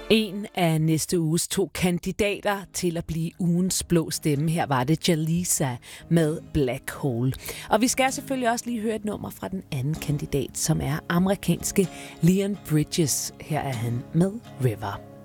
En af næste uges 2 kandidater til at blive ugens blå stemme. Her var det Jalisa med Black Hole. Og vi skal selvfølgelig også lige høre et nummer fra den anden kandidat, som er amerikanske Leon Bridges. Her er han med River.